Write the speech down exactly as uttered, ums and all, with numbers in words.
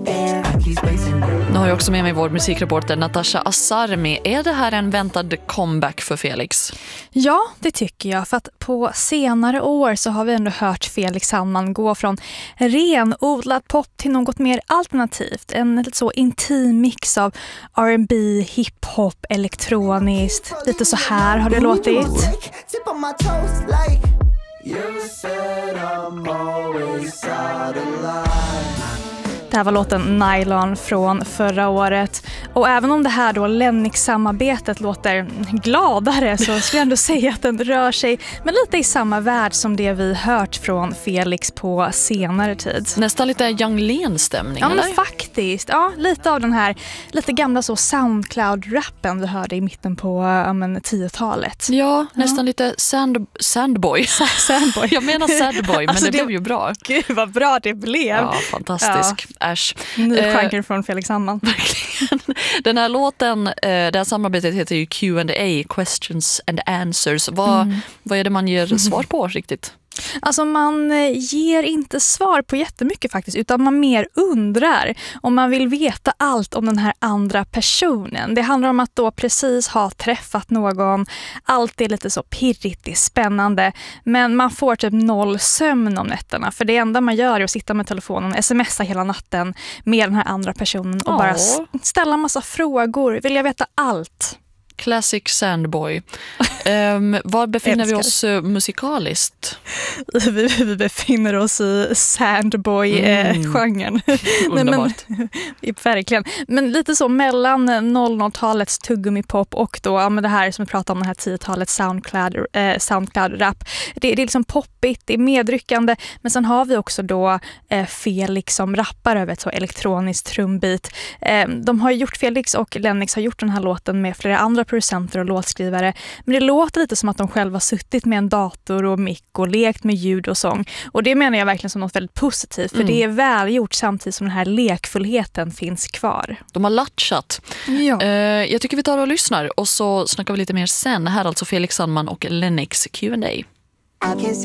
Nu har jag också med mig vår musikreporter Natasha Asarmi. Är det här en väntad comeback för Felix? Ja, det tycker jag. För att på senare år så har vi ändå hört Felix Sandman gå från renodlad pop till något mer alternativt. En lite så intim mix av R and B, hiphop, elektroniskt. Lite så här har det låtit. Det här var låten Nylon från förra året. Och även om det här då Lennox-samarbetet låter gladare så skulle jag ändå säga att den rör sig men lite i samma värld som det vi hört från Felix på senare tid. Nästan lite Young Lean-stämning, ja, eller? Men faktiskt. Ja, lite av den här lite gamla så Soundcloud-rappen vi hörde i mitten på ja, men, tiotalet. Ja, nästan ja. lite sand, Sandboy. Sandboy. Jag menar Sadboy, men alltså, det, det blev ju bra. Gud, vad bra det blev. Ja, fantastisk. Ja. Äsch. Ny genre eh, från Felix Sandman. Verkligen. Den här låten, eh, det här samarbetet heter ju Q and A, Questions and Answers. Vad, mm. vad är det man ger svar på riktigt? Alltså man ger inte svar på jättemycket faktiskt, utan man mer undrar om man vill veta allt om den här andra personen. Det handlar om att då precis ha träffat någon, allt är lite så pirrigt, det är spännande, men man får typ noll sömn om nätterna, för det enda man gör är att sitta med telefonen, smsa hela natten med den här andra personen och Åh. bara ställa en massa frågor. Vill jag veta allt? Classic Sandboy. Um, var befinner vi oss uh, musikaliskt? Vi, vi befinner oss i Sandboy-genren. Mm. Underbart. Men, verkligen. Men lite så mellan noll noll-talets tuggummi-pop och då, ja, men det här som vi pratade om, det här tiotalet Soundcloud, eh, Soundcloud-rap. Det, det är liksom poppigt, det är medryckande, men sen har vi också då eh, Felix som rappar över ett så elektroniskt trumbit. Eh, de har gjort, Felix och Lennox har gjort den här låten med flera andra producenter och låtskrivare, men det låter lite som att de själva suttit med en dator och mick och lekt med ljud och sång. Och det menar jag verkligen som något väldigt positivt, för mm. det är välgjort samtidigt som den här lekfullheten finns kvar. De har latchat. Ja. Uh, jag tycker vi tar och lyssnar och så snackar vi lite mer sen. Här alltså Felix Sandman och Lennox Q and A.